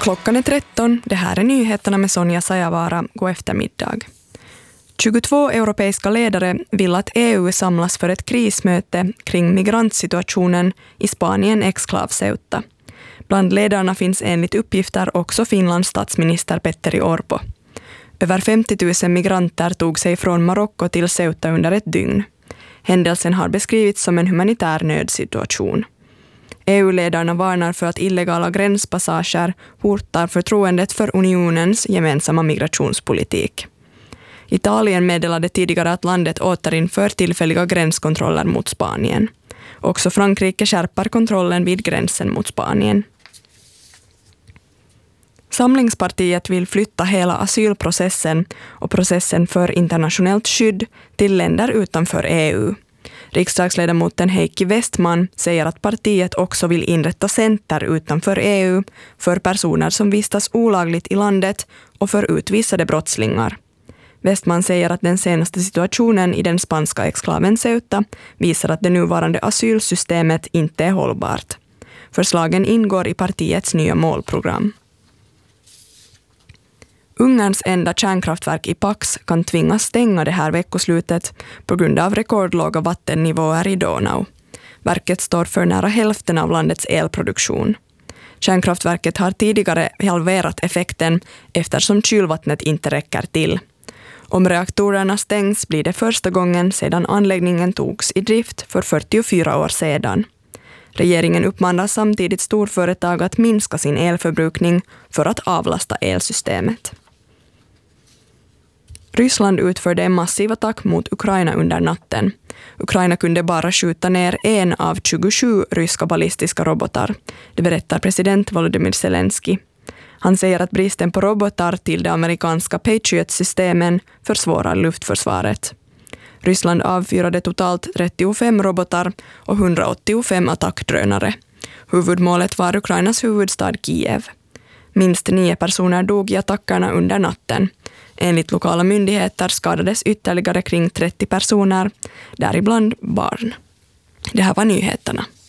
Klockan är 13. Det här är nyheterna med Sonja Sajavara. God eftermiddag. 22 europeiska ledare vill att EU samlas för ett krismöte kring migrantsituationen i Spanien exklav Ceuta. Bland ledarna finns enligt uppgifter också Finlands statsminister Petteri Orpo. Över 50 000 migranter tog sig från Marocko till Ceuta under ett dygn. Händelsen har beskrivits som en humanitär nödsituation. EU-ledarna varnar för att illegala gränspassager hotar förtroendet för unionens gemensamma migrationspolitik. Italien meddelade tidigare att landet återinför tillfälliga gränskontroller mot Spanien. Också Frankrike skärper kontrollen vid gränsen mot Spanien. Samlingspartiet vill flytta hela asylprocessen och processen för internationellt skydd till länder utanför EU. Riksdagsledamoten Heikki Westman säger att partiet också vill inrätta center utanför EU för personer som vistas olagligt i landet och för utvisade brottslingar. Westman säger att den senaste situationen i den spanska exklaven Ceuta visar att det nuvarande asylsystemet inte är hållbart. Förslagen ingår i partiets nya målprogram. Ungerns enda kärnkraftverk i Paks kan tvingas stänga det här veckoslutet på grund av rekordlåga vattennivåer i Donau. Verket står för nära hälften av landets elproduktion. Kärnkraftverket har tidigare halverat effekten eftersom kylvattnet inte räcker till. Om reaktorerna stängs blir det första gången sedan anläggningen togs i drift för 44 år sedan. Regeringen uppmanar samtidigt storföretag att minska sin elförbrukning för att avlasta elsystemet. Ryssland utförde en massiv attack mot Ukraina under natten. Ukraina kunde bara skjuta ner en av 27 ryska ballistiska robotar. Det berättar president Volodymyr Zelensky. Han säger att bristen på robotar till de amerikanska Patriot-systemen försvårar luftförsvaret. Ryssland avfyrade totalt 35 robotar och 185 attackdrönare. Huvudmålet var Ukrainas huvudstad Kiev. Minst 9 personer dog i attackerna under natten. Enligt lokala myndigheter skadades ytterligare kring 30 personer, däribland barn. Det här var nyheterna.